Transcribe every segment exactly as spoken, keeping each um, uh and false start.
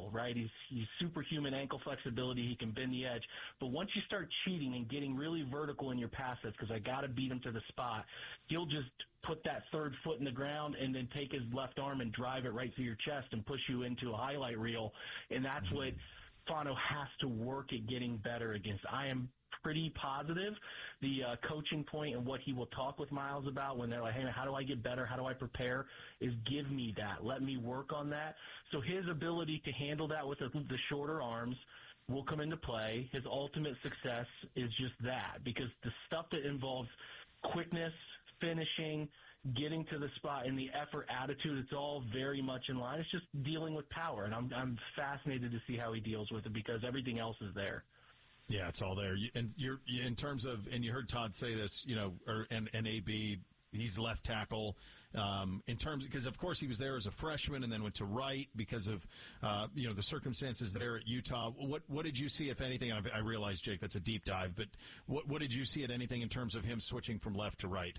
skill, right? He's he's superhuman ankle flexibility. He can bend the edge. But once you start cheating and getting really vertical in your pass sets, because I got to beat him to the spot, he'll just put that third foot in the ground and then take his left arm and drive it right through your chest and push you into a highlight reel. And that's mm-hmm. what Fano has to work at getting better against. I am pretty positive the uh, coaching point and what he will talk with Miles about when they're like, hey, man, how do I get better? How do I prepare? Is give me that. Let me work on that. So his ability to handle that with the, the shorter arms will come into play. His ultimate success is just that, because the stuff that involves quickness, finishing, getting to the spot, and the effort attitude, it's all very much in line. It's just dealing with power, and I'm I'm fascinated to see how he deals with it, because everything else is there. Yeah, it's all there. And you're in terms of, and you heard Todd say this, you know, or and, and A B, he's left tackle. Um, in terms, because of course he was there as a freshman and then went to right because of uh, you know the circumstances there at Utah. What what did you see, if anything? I realize, Jake, that's a deep dive, but what what did you see at anything in terms of him switching from left to right?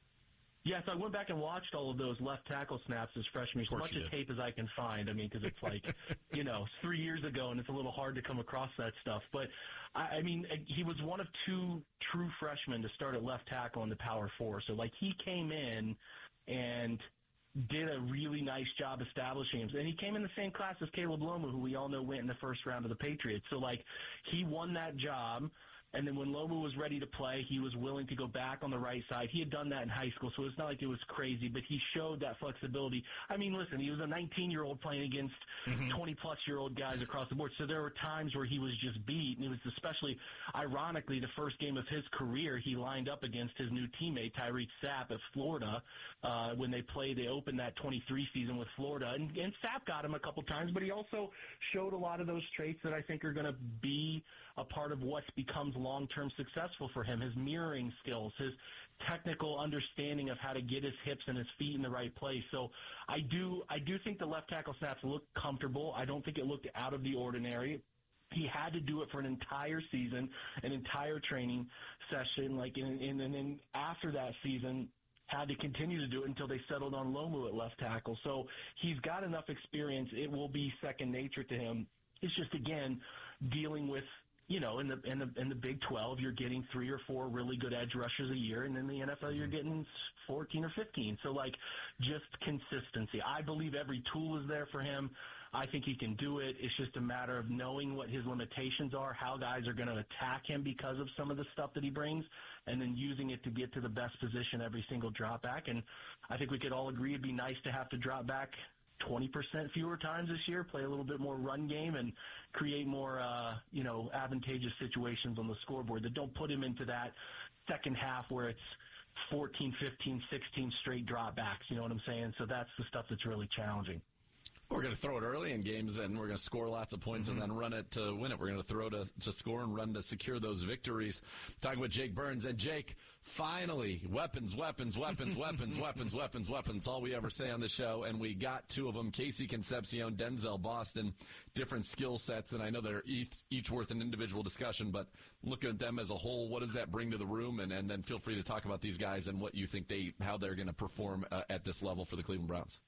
Yes, I went back and watched all of those left tackle snaps as freshman, as much as tape as I can find. I mean, because it's like, you know, three years ago, and it's a little hard to come across that stuff. But, I, I mean, he was one of two true freshmen to start at left tackle in the Power Four. So, like, he came in and did a really nice job establishing him. And he came in the same class as Caleb Lomu, who we all know went in the first round of the Patriots. So, like, he won that job. And then when Lomu was ready to play, he was willing to go back on the right side. He had done that in high school, so it's not like it was crazy, but he showed that flexibility. I mean, listen, he was a nineteen-year-old playing against mm-hmm. twenty-plus-year-old guys across the board, so there were times where he was just beat, and it was especially, ironically, the first game of his career he lined up against his new teammate, Tyreek Sapp, at Florida, uh, when they played, they opened that twenty-three season with Florida, and, and Sapp got him a couple times, but he also showed a lot of those traits that I think are going to be a part of what becomes long-term successful for him, his mirroring skills, his technical understanding of how to get his hips and his feet in the right place. So I do I do think the left tackle snaps look comfortable. I don't think it looked out of the ordinary. He had to do it for an entire season, an entire training session, like, and then after that season, had to continue to do it until they settled on Lomu at left tackle. So he's got enough experience. It will be second nature to him. It's just, again, dealing with, you know, in the in the in the Big twelve, you're getting three or four really good edge rushers a year, and in the N F L, you're getting fourteen or fifteen. So, like, just consistency. I believe every tool is there for him. I think he can do it. It's just a matter of knowing what his limitations are, how guys are going to attack him because of some of the stuff that he brings, and then using it to get to the best position every single drop back. And I think we could all agree it'd be nice to have to drop back twenty percent fewer times this year, play a little bit more run game, and create more, uh, you know, advantageous situations on the scoreboard that don't put him into that second half where it's fourteen, fifteen, sixteen straight drop backs. You know what I'm saying? So that's the stuff that's really challenging. We're going to throw it early in games, and we're going to score lots of points mm-hmm. and then run it to win it. We're going to throw to, to score and run to secure those victories. Talking with Jake Burns. And, Jake, finally, weapons, weapons, weapons, weapons, weapons, weapons, weapons. All we ever say on the show, and we got two of them. Casey Concepcion, Denzel Boston, different skill sets, and I know they're each, each worth an individual discussion, but looking at them as a whole, what does that bring to the room? And, and then feel free to talk about these guys and what you think they, how they're going to perform uh, at this level for the Cleveland Browns.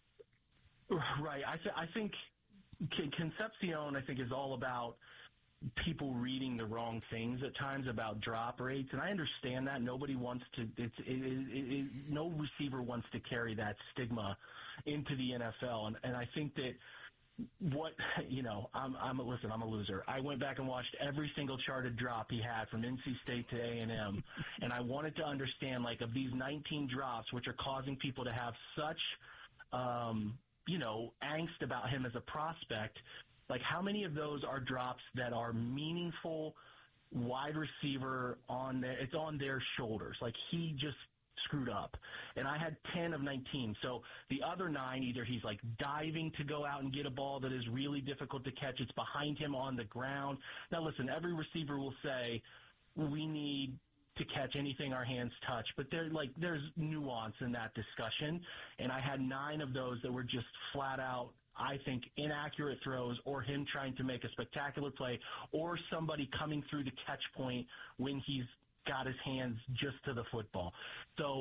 Right. I, th- I think Concepcion, I think, is all about people reading the wrong things at times about drop rates, and I understand that. Nobody wants to. It's it, it, it, no receiver wants to carry that stigma into the N F L, and, and I think that what you know, I'm I'm a, listen. I'm a loser. I went back and watched every single charted drop he had from N C State to A and M, and I wanted to understand, like, of these nineteen drops, which are causing people to have such Um, you know, angst about him as a prospect, like, how many of those are drops that are meaningful wide receiver on their, it's on their shoulders. Like, he just screwed up. And I had ten of nineteen. So the other nine, either he's like diving to go out and get a ball that is really difficult to catch. It's behind him on the ground. Now, listen, every receiver will say, we need to catch anything our hands touch, but there, like, there's nuance in that discussion, and I had nine of those that were just flat out, I think, inaccurate throws, or him trying to make a spectacular play, or somebody coming through the catch point when he's got his hands just to the football. So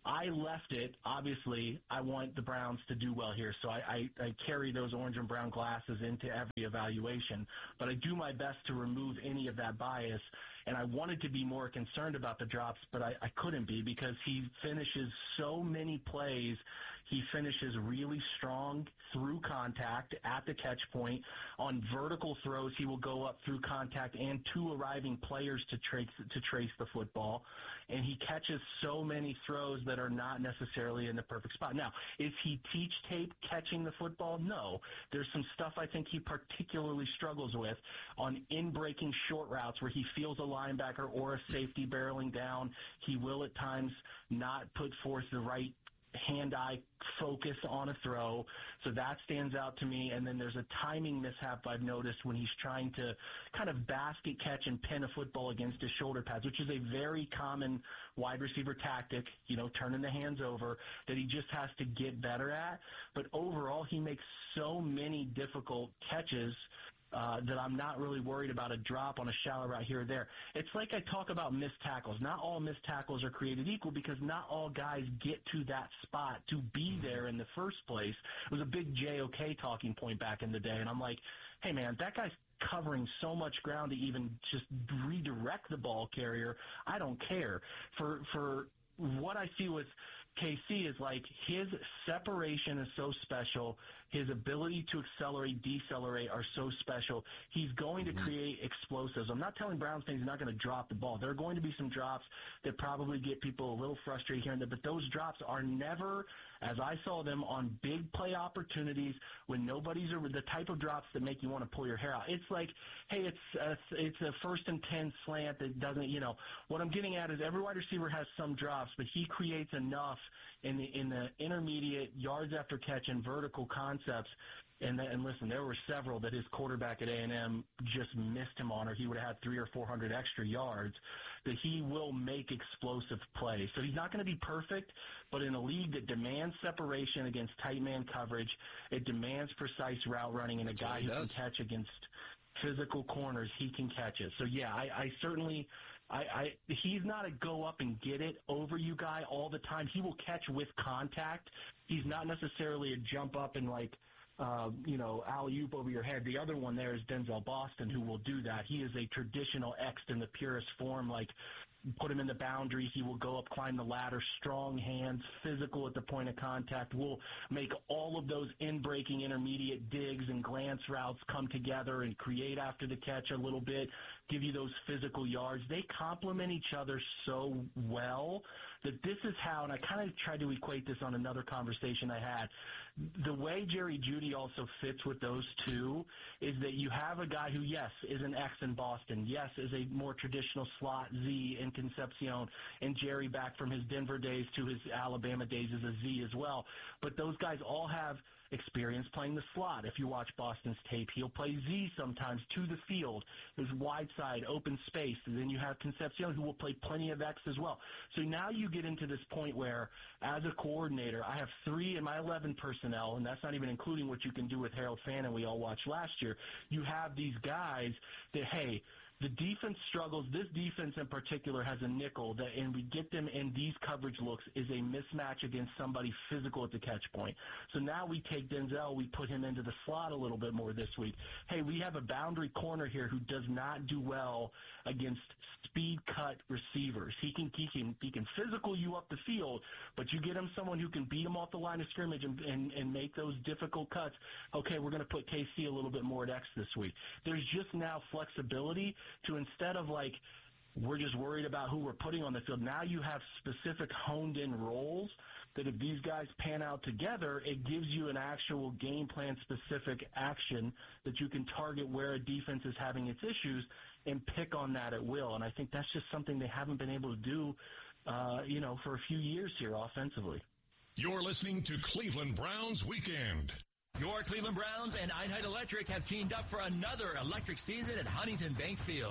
I left it. Obviously, I want the Browns to do well here, so I, I, I carry those orange and brown glasses into every evaluation. But I do my best to remove any of that bias, and I wanted to be more concerned about the drops, but I, I couldn't be because he finishes so many plays. He finishes really strong through contact at the catch point. On vertical throws, he will go up through contact and two arriving players to trace to trace the football. And he catches so many throws that are not necessarily in the perfect spot. Now, is he teach tape catching the football? No. There's some stuff I think he particularly struggles with on in-breaking short routes where he feels a linebacker or a safety barreling down. He will at times not put forth the right hand-eye focus on a throw, so that stands out to me. And then there's a timing mishap I've noticed when he's trying to kind of basket catch and pin a football against his shoulder pads, which is a very common wide receiver tactic, you know, turning the hands over, that he just has to get better at. But overall, he makes so many difficult catches Uh, that I'm not really worried about a drop on a shallow route here or there. It's like I talk about missed tackles. Not all missed tackles are created equal because not all guys get to that spot to be there in the first place. It was a big J O K talking point back in the day, and I'm like, hey, man, that guy's covering so much ground to even just redirect the ball carrier. I don't care. For, for what I see with K C is like his separation is so special. His ability to accelerate, decelerate are so special. He's going to create explosives. I'm not telling Browns fans he's not going to drop the ball. There are going to be some drops that probably get people a little frustrated here and there, but those drops are never, as I saw them, on big play opportunities when nobody's – the type of drops that make you want to pull your hair out. It's like, hey, it's a, it's a first and ten slant that doesn't – you know, what I'm getting at is every wide receiver has some drops, but he creates enough in the in the intermediate yards after catch and vertical concepts. And, and listen, there were several that his quarterback at A and M just missed him on, or he would have had three or four hundred extra yards, that he will make explosive plays. So he's not going to be perfect, but in a league that demands separation against tight man coverage, it demands precise route running, and a guy who can catch against physical corners, he can catch it. So, yeah, I, I certainly – I, I, he's not a go up and get it over you guy all the time. He will catch with contact. He's not necessarily a jump up and like, uh, you know, alley-oop over your head. The other one there is Denzel Boston, who will do that. He is a traditional X in the purest form, like put him in the boundaries. He will go up, climb the ladder, strong hands, physical at the point of contact, will make all of those in-breaking intermediate digs and glance routes come together and create after the catch a little bit, give you those physical yards. They complement each other so well that this is how, and I kind of tried to equate this on another conversation I had, the way Jerry Jeudy also fits with those two is that you have a guy who, yes, is an X in Boston, yes, is a more traditional slot Z in Concepcion, and Jerry back from his Denver days to his Alabama days is a Z as well. But those guys all have experience playing the slot. If you watch Boston's tape, he'll play Z sometimes to the field. There's wide side, open space. And then you have Concepcion, who will play plenty of X as well. So now you get into this point where, as a coordinator, I have three in my eleven personnel, and that's not even including what you can do with Harold Fannin we all watched last year. You have these guys that, hey, the defense struggles. This defense in particular has a nickel, that, and we get them in these coverage looks, is a mismatch against somebody physical at the catch point. So now we take Denzel, we put him into the slot a little bit more this week. Hey, we have a boundary corner here who does not do well against speed cut receivers. He can he can he can physical you up the field, but you get him someone who can beat him off the line of scrimmage and and, and make those difficult cuts. Okay, we're going to put K C a little bit more at X this week. There's just now flexibility to, instead of like we're just worried about who we're putting on the field, now you have specific honed-in roles that if these guys pan out together, it gives you an actual game plan-specific action that you can target where a defense is having its issues and pick on that at will. And I think that's just something they haven't been able to do, uh, you know, for a few years here offensively. You're listening to Cleveland Browns Weekend. Your Cleveland Browns and Einheit Electric have teamed up for another electric season at Huntington Bank Field.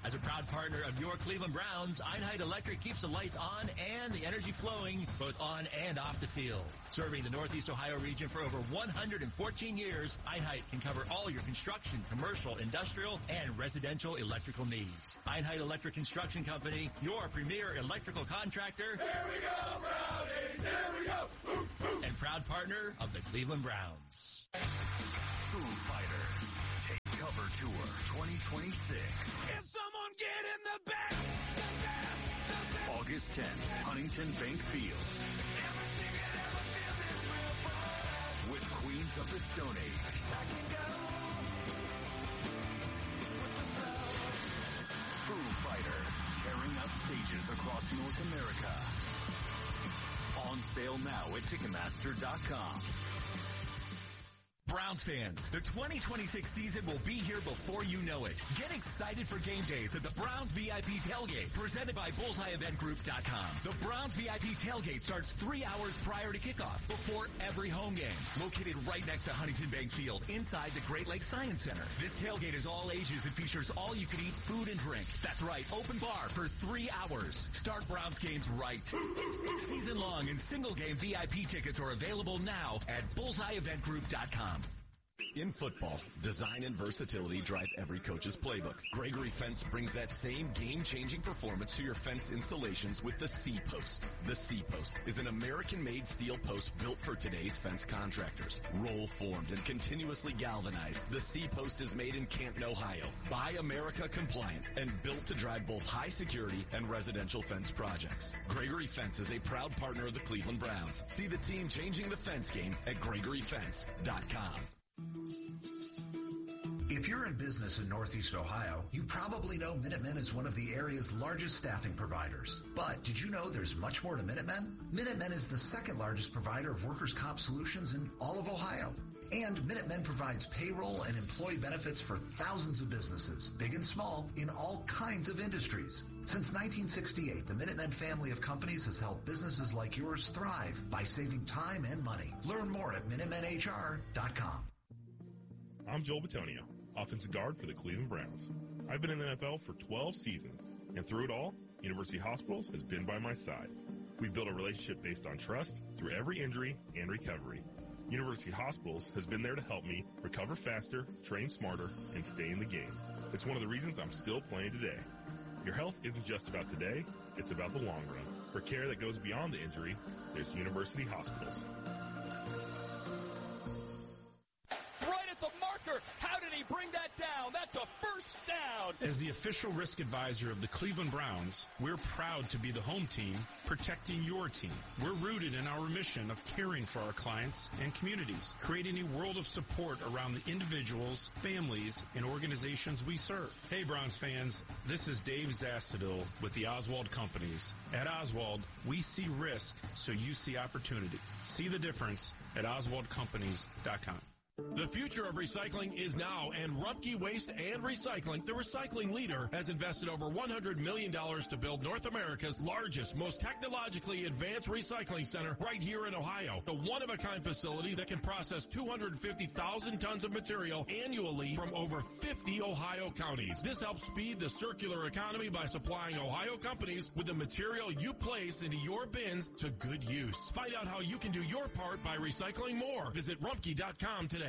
As a proud partner of your Cleveland Browns, Einheit Electric keeps the lights on and the energy flowing both on and off the field. Serving the Northeast Ohio region for over one hundred fourteen years, Einheit can cover all your construction, commercial, industrial, and residential electrical needs. Einheit Electric Construction Company, your premier electrical contractor. Here we go, Brownies! Here we go! Ooh, ooh. And proud partner of the Cleveland Browns. Foo Fighters Take Cover Tour twenty twenty-six. Is someone get in the back? August tenth, Huntington Bank Field. With Queens of the Stone Age. Foo Fighters tearing up stages across North America. On sale now at Ticketmaster dot com. Browns fans, the twenty twenty-six season will be here before you know it. Get excited for game days at the Browns V I P Tailgate, presented by Bullseye Event Group dot com. The Browns V I P Tailgate starts three hours prior to kickoff, before every home game. Located right next to Huntington Bank Field, inside the Great Lakes Science Center. This tailgate is all ages and features all-you-can-eat food and drink. That's right, open bar for three hours. Start Browns games right. Season-long and single-game V I P tickets are available now at Bullseye Event Group dot com. In football, design and versatility drive every coach's playbook. Gregory Fence brings that same game-changing performance to your fence installations with the C-Post. The C-Post is an American-made steel post built for today's fence contractors. Roll-formed and continuously galvanized, the C-Post is made in Canton, Ohio. Buy America compliant and built to drive both high security and residential fence projects. Gregory Fence is a proud partner of the Cleveland Browns. See the team changing the fence game at Gregory Fence dot com. If you're in business in Northeast Ohio, you probably know Minutemen is one of the area's largest staffing providers. But did you know there's much more to Minutemen? Minutemen is the second largest provider of workers' comp solutions in all of Ohio. And Minutemen provides payroll and employee benefits for thousands of businesses, big and small, in all kinds of industries. Since nineteen sixty-eight, the Minutemen family of companies has helped businesses like yours thrive by saving time and money. Learn more at Minutemen H R dot com. I'm Joel Batonio, offensive guard for the Cleveland Browns. I've been in the N F L for twelve seasons, and through it all, University Hospitals has been by my side. We've built a relationship based on trust through every injury and recovery. University Hospitals has been there to help me recover faster, train smarter, and stay in the game. It's one of the reasons I'm still playing today. Your health isn't just about today, it's about the long run. For care that goes beyond the injury, there's University Hospitals. Bring that down. That's a first down. As the official risk advisor of the Cleveland Browns, we're proud to be the home team protecting your team. We're rooted in our mission of caring for our clients and communities, creating a world of support around the individuals, families, and organizations we serve. Hey, Browns fans, this is Dave Zastadil with the Oswald Companies. At Oswald, we see risk, so you see opportunity. See the difference at Oswald Companies dot com. The future of recycling is now, and Rumpke Waste and Recycling, the recycling leader, has invested over one hundred million dollars to build North America's largest, most technologically advanced recycling center right here in Ohio. A one-of-a-kind facility that can process two hundred fifty thousand tons of material annually from over fifty Ohio counties. This helps feed the circular economy by supplying Ohio companies with the material you place into your bins to good use. Find out how you can do your part by recycling more. Visit Rumpke dot com today.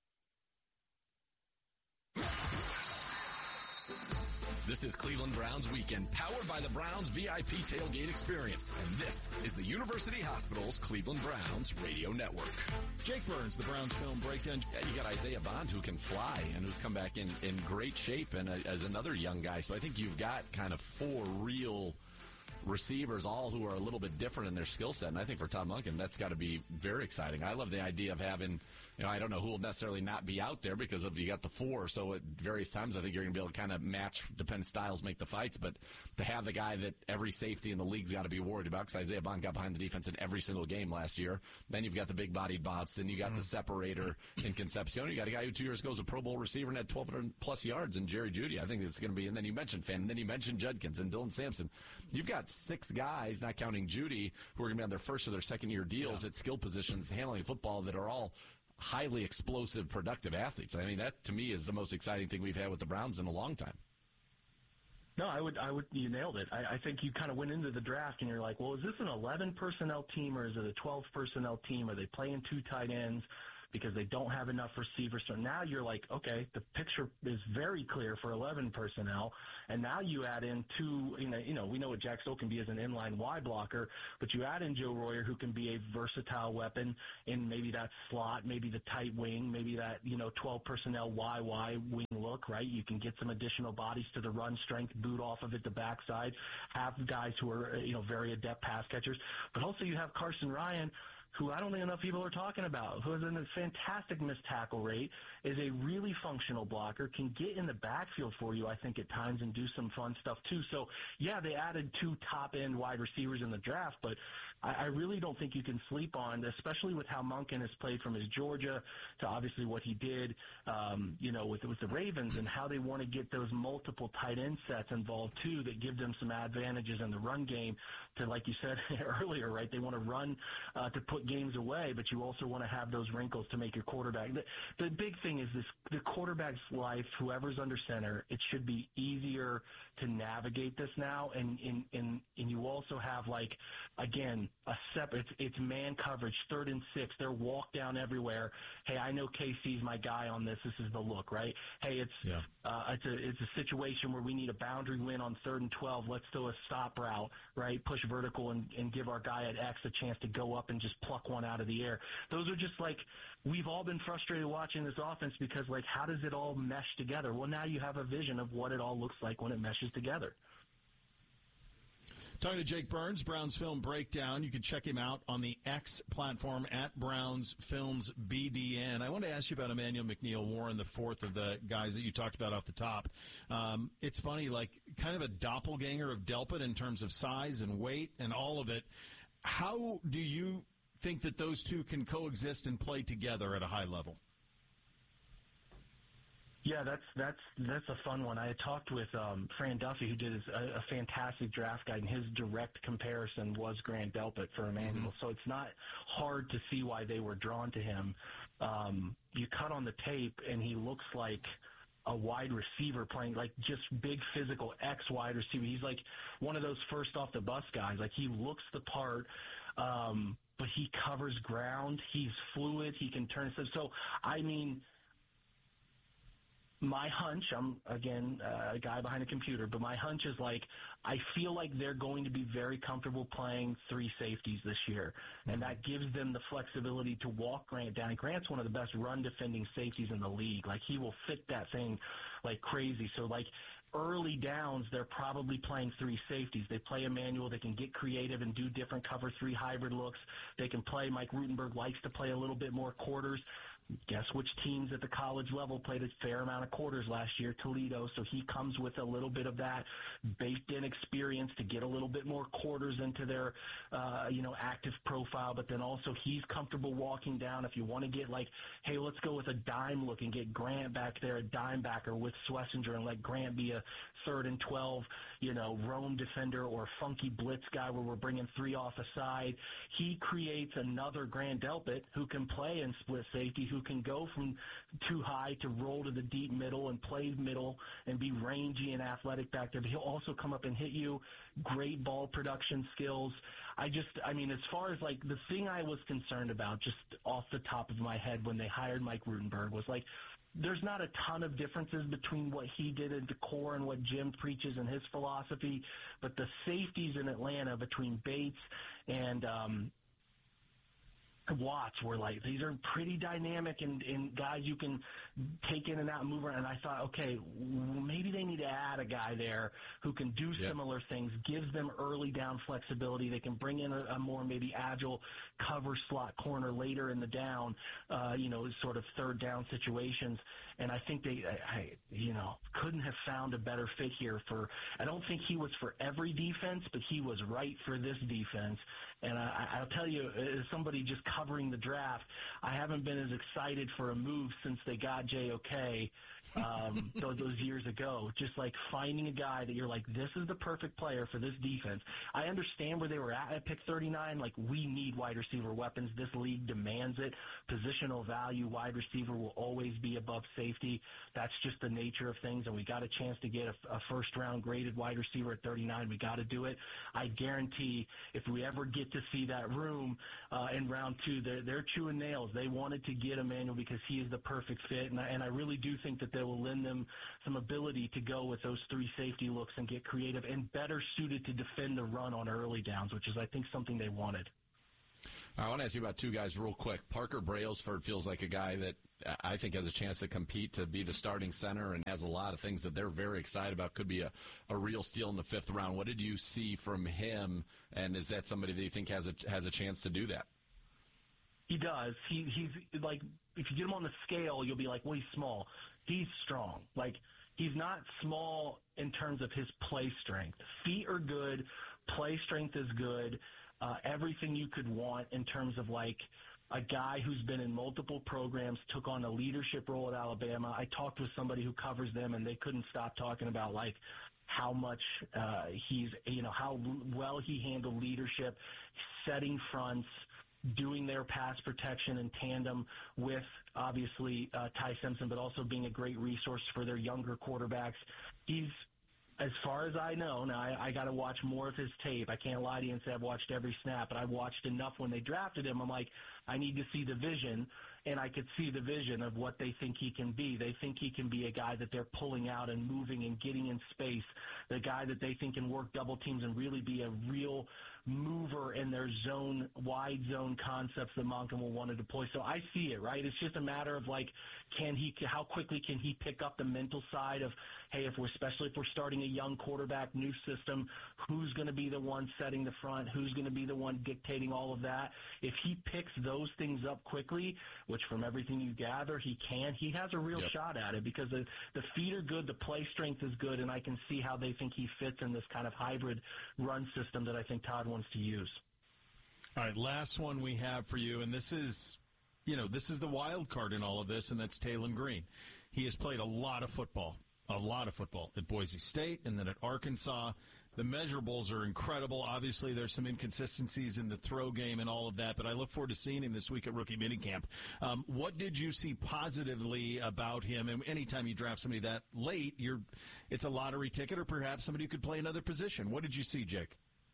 This is Cleveland Browns Weekend, powered by the Browns V I P Tailgate Experience. And this is the University Hospitals Cleveland Browns Radio Network. Jake Burns, the Browns film breakdown. Yeah, you got Isaiah Bond, who can fly and who's come back in, in great shape, and uh, as another young guy. So I think you've got kind of four real receivers, all who are a little bit different in their skill set. And I think for Tom Lunkin, that's got to be very exciting. I love the idea of having, you know, I don't know who will necessarily not be out there because of you got the four. So at various times, I think you're going to be able to kind of match, depend styles, make the fights. But to have the guy that every safety in the league's got to be worried about, because Isaiah Bond got behind the defense in every single game last year. Then you've got the big-bodied bots. Then you got mm-hmm. the separator in Concepcion. You got a guy who two years ago was a Pro Bowl receiver and had twelve hundred plus yards in Jerry Jeudy. I think it's going to be. And then you mentioned Finn. And then you mentioned Judkins and Dylan Sampson. You've got six guys, not counting Jeudy, who are going to be on their first or their second-year deals yeah. at skill positions, handling football, that are all highly explosive, productive athletes. I mean, that, to me, is the most exciting thing we've had with the Browns in a long time. No, I would, I would, you nailed it. I, I think you kind of went into the draft and you're like, well, is this an eleven personnel team or is it a twelve personnel team? Are they playing two tight ends because they don't have enough receivers? So now you're like, okay, the picture is very clear for eleven personnel. And now you add in two, you know, you know, we know what Jack Stoll can be as an inline Y blocker, but you add in Joe Royer, who can be a versatile weapon in maybe that slot, maybe the tight wing, maybe that, you know, twelve personnel Y Y wing look, right? You can get some additional bodies to the run strength, boot off of it, the backside, have guys who are, you know, very adept pass catchers. But also you have Carson Ryan, who I don't think enough people are talking about, who has a fantastic missed tackle rate, is a really functional blocker, can get in the backfield for you, I think, at times and do some fun stuff, too. So, yeah, they added two top-end wide receivers in the draft, but I, I really don't think you can sleep on, especially with how Monken has played from his Georgia to obviously what he did, um, you know, with, with the Ravens and how they want to get those multiple tight end sets involved, too, that give them some advantages in the run game to, like you said earlier, right, they want to run uh, to put games away, but you also want to have those wrinkles to make your quarterback. The, the big thing is this: the quarterback's life, whoever's under center, it should be easier to navigate this now. And and and, and you also have, like, again, a separate. It's, it's man coverage, third and six. They're walk down everywhere. Hey, I know K C's my guy on this. This is the look, right? Hey, it's yeah. uh, it's a it's a situation where we need a boundary win on third and twelve. Let's do a stop route, right? Push vertical and, and give our guy at X a chance to go up and just pluck one out of the air. Those are just like, we've all been frustrated watching this offense because, like, how does it all mesh together? Well, now you have a vision of what it all looks like when it meshes together. Talking to Jake Burns, Browns Film Breakdown. You can check him out on the X platform at Browns Films B D N. I want to ask you about Emmanuel McNeil Warren, the fourth of the guys that you talked about off the top. Um, it's funny, like, kind of a doppelganger of Delpit in terms of size and weight and all of it. How do you think that those two can coexist and play together at a high level? Yeah, that's that's that's a fun one. I had talked with um, Fran Duffy, who did a, a fantastic draft guide, and his direct comparison was Grant Delpit for Emmanuel. Mm-hmm. So it's not hard to see why they were drawn to him. Um, you cut on the tape, and he looks like a wide receiver playing, like, just big physical X wide receiver. He's like one of those first off the bus guys. Like, he looks the part, um, but he covers ground. He's fluid. He can turn stuff. So, I mean, my hunch, I'm, again, uh, a guy behind a computer, but my hunch is, like, I feel like they're going to be very comfortable playing three safeties this year, and that gives them the flexibility to walk Grant down. Grant's one of the best run-defending safeties in the league. Like, he will fit that thing like crazy. So, like, early downs, they're probably playing three safeties. They play Emmanuel. They can get creative and do different cover three hybrid looks. They can play. Mike Rutenberg likes to play a little bit more quarters. Guess which teams at the college level played a fair amount of quarters last year? Toledo. So he comes with a little bit of that baked-in experience to get a little bit more quarters into their, uh, you know, active profile. But then also he's comfortable walking down. If you want to get, like, hey, let's go with a dime look and get Grant back there, a dime backer with Schlesinger, and let Grant be a third and twelve, you know, roam defender or funky blitz guy where we're bringing three off a side. He creates another Grant Delpit who can play in split safety, who can go from too high to roll to the deep middle and play middle and be rangy and athletic back there. But he'll also come up and hit you. Great ball production skills. I just, I mean, as far as, like, the thing I was concerned about just off the top of my head when they hired Mike Rutenberg was, like, there's not a ton of differences between what he did at the core and what Jim preaches in his philosophy, but the safeties in Atlanta between Bates and um, Watts were like, these are pretty dynamic and, and guys you can take in and out and move around. And I thought, okay, maybe they need to add a guy there who can do yep. similar things, gives them early down flexibility. They can bring in a, a more maybe agile cover slot corner later in the down, uh, you know, sort of third down situations. And I think they, I, you know, couldn't have found a better fit here for, I don't think he was for every defense, but he was right for this defense. And I, I'll tell you, as somebody just covering the draft, I haven't been as excited for a move since they got J O K um, those, those years ago. Just like finding a guy that you're like, this is the perfect player for this defense. I understand where they were at at pick thirty-nine. Like, we need wide receiver weapons. This league demands it. Positional value, wide receiver will always be above safety. That's just the nature of things, and we got a chance to get a, a first-round graded wide receiver at thirty-nine. We got to do it. I guarantee if we ever get to see that room uh, in round two, they're, they're chewing nails. They wanted to get Emmanuel because he is the perfect fit, and I, and I really do think that they will lend them some ability to go with those three safety looks and get creative and better suited to defend the run on early downs, which is, I think, something they wanted. I want to ask you about two guys real quick. Parker Brailsford feels like a guy that I think has a chance to compete to be the starting center and has a lot of things that they're very excited about. Could be a, a real steal in the fifth round. What did you see from him, and is that somebody that you think has a, has a chance to do that? He does. He, he's like, if you get him on the scale, you'll be like, well, he's small. He's strong. Like, he's not small in terms of his play strength. Feet are good. Play strength is good. Uh, everything you could want in terms of, like, a guy who's been in multiple programs, took on a leadership role at Alabama. I talked with somebody who covers them, and they couldn't stop talking about, like, how much uh, he's, you know, how well he handled leadership, setting fronts, doing their pass protection in tandem with, obviously, uh, Ty Simpson, but also being a great resource for their younger quarterbacks. He's, as far as I know, now I, I got to watch more of his tape. I can't lie to you and say I've watched every snap, but I watched enough when they drafted him. I'm like, I need to see the vision, and I could see the vision of what they think he can be. They think he can be a guy that they're pulling out and moving and getting in space, the guy that they think can work double teams and really be a real mover in their zone, wide zone concepts that Monken will want to deploy. So I see it, right? It's just a matter of, like, can he, how quickly can he pick up the mental side of, hey, if we're, especially if we're starting a young quarterback, new system, who's going to be the one setting the front? Who's going to be the one dictating all of that? If he picks those things up quickly, which from everything you gather, he can, he has a real yep. shot at it because the, the feet are good, the play strength is good, and I can see how they think he fits in this kind of hybrid run system that I think Todd wants to use. All right, last one we have for you, and this is, you know, this is the wild card in all of this, and that's Taylen Green. He has played a lot of football, a lot of football at Boise State and then at Arkansas. The measurables are incredible. Obviously, there's some inconsistencies in the throw game and all of that, but I look forward to seeing him this week at rookie minicamp. Um, what did you see positively about him? And anytime you draft somebody that late, you're it's a lottery ticket or perhaps somebody who could play another position. What did you see, Jake?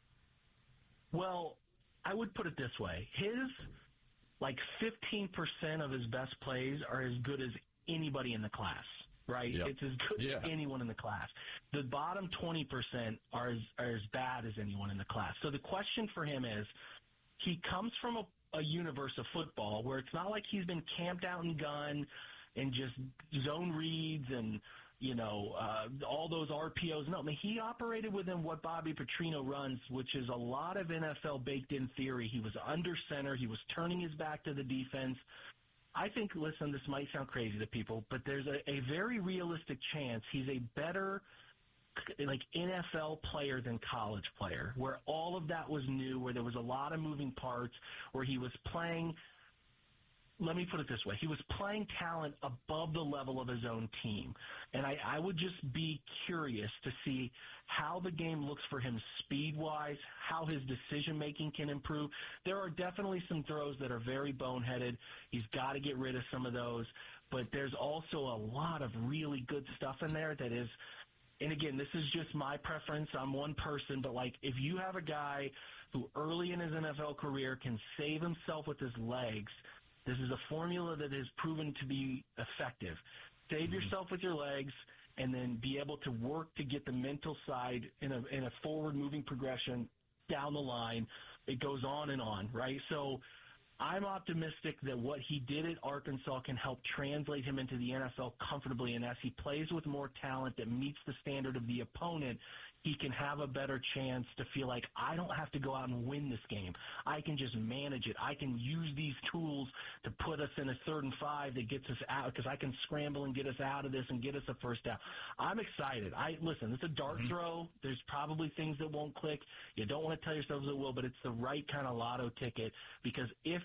Well, I would put it this way. His, like, fifteen percent of his best plays are as good as anybody in the class, right? Yep. It's as good yeah. as anyone in the class. The bottom twenty percent are as, are as bad as anyone in the class. So the question for him is, he comes from a, a universe of football where it's not like he's been camped out in gun and just zone reads and, you know, uh, all those R P Os. No, I mean, he operated within what Bobby Petrino runs, which is a lot of N F L baked-in theory. He was under center. He was turning his back to the defense. I think, listen, this might sound crazy to people, but there's a, a very realistic chance he's a better, like, N F L player than college player, where all of that was new, where there was a lot of moving parts, where he was playing – let me put it this way. He was playing talent above the level of his own team. And I, I would just be curious to see how the game looks for him speed-wise, how his decision-making can improve. There are definitely some throws that are very boneheaded. He's got to get rid of some of those. But there's also a lot of really good stuff in there that is – and again, this is just my preference. I'm one person. But, like, if you have a guy who early in his N F L career can save himself with his legs – this is a formula that has proven to be effective. Save mm-hmm. yourself with your legs and then be able to work to get the mental side in a, in a forward-moving progression down the line. It goes on and on, right? So I'm optimistic that what he did at Arkansas can help translate him into the N F L comfortably, and as he plays with more talent that meets the standard of the opponent, he can have a better chance to feel like, I don't have to go out and win this game. I can just manage it. I can use these tools to put us in a third and five that gets us out, because I can scramble and get us out of this and get us a first down. I'm excited. I Listen, it's a dart mm-hmm. throw. There's probably things that won't click. You don't want to tell yourselves it will, but it's the right kind of lotto ticket, because if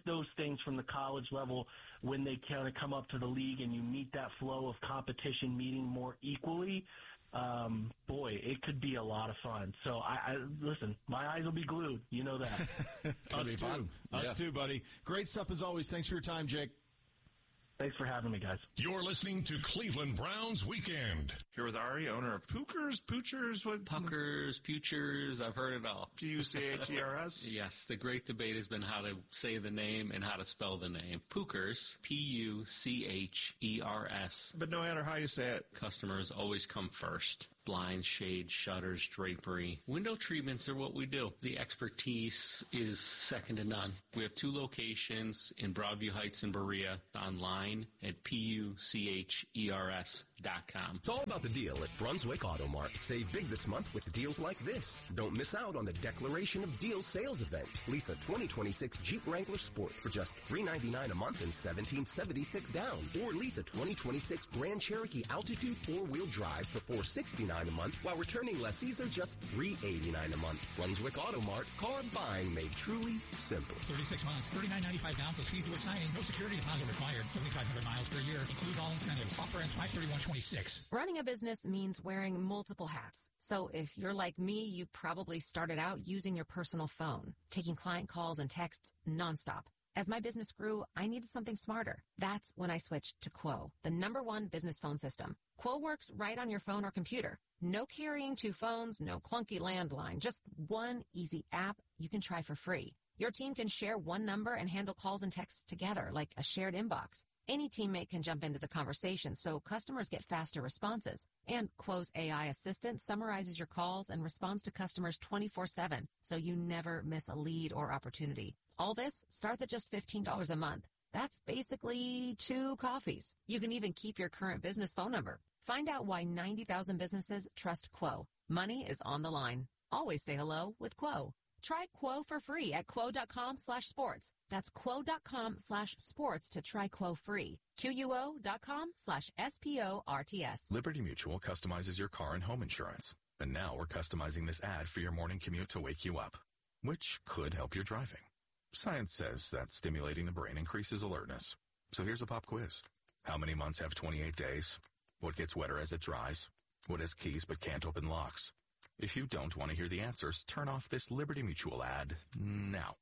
those things from the college level, when they kind of come up to the league and you meet that flow of competition meeting more equally, um, boy, it could be a lot of fun. So, I, I listen, my eyes will be glued. You know that. Us too. Us yeah. too, buddy. Great stuff as always. Thanks for your time, Jake. Thanks for having me, guys. You're listening to Cleveland Browns Weekend. Here with Ari, owner of Pookers, Poochers, what? Puckers, Putchers, I've heard it all. P U C H E R S? Yes, the great debate has been how to say the name and how to spell the name. Pookers, P U C H E R S. But no matter how you say it. Customers always come first. Blinds, shades, shutters, drapery. Window treatments are what we do. The expertise is second to none. We have two locations in Broadview Heights and Berea, online at P U C H E R S dot com. It's all about the deal at Brunswick Auto Mart. Save big this month with deals like this. Don't miss out on the Declaration of Deals sales event. Lease a twenty twenty-six Jeep Wrangler Sport for just three hundred ninety-nine dollars a month and seventeen seventy-six down. Or lease a twenty twenty-six Grand Cherokee Altitude four-wheel drive for four hundred sixty-nine dollars a month, while returning lessees are just three hundred eighty-nine dollars a month. Brunswick Auto Mart, car buying made truly simple. thirty-six months, thirty-nine ninety-five down plus fee through signing. No security deposit required. seventy-five hundred miles per year. Includes all incentives. Software ends five thirty-one twenty-six. Running a business means wearing multiple hats. So if you're like me, you probably started out using your personal phone, taking client calls and texts nonstop. As my business grew, I needed something smarter. That's when I switched to Quo, the number one business phone system. Quo works right on your phone or computer. No carrying two phones, no clunky landline, just one easy app you can try for free. Your team can share one number and handle calls and texts together like a shared inbox. Any teammate can jump into the conversation, so customers get faster responses. And Quo's A I assistant summarizes your calls and responds to customers twenty-four seven, so you never miss a lead or opportunity. All this starts at just fifteen dollars a month. That's basically two coffees. You can even keep your current business phone number. Find out why ninety thousand businesses trust Quo. Money is on the line. Always say hello with Quo. Try Quo for free at quo.com slash sports. That's quo.com slash sports to try Quo free. Q-U-O.com slash S-P-O-R-T-S. Liberty Mutual customizes your car and home insurance. And now we're customizing this ad for your morning commute to wake you up, which could help your driving. Science says that stimulating the brain increases alertness. So here's a pop quiz. How many months have twenty-eight days? What gets wetter as it dries? What has keys but can't open locks? If you don't want to hear the answers, turn off this Liberty Mutual ad now.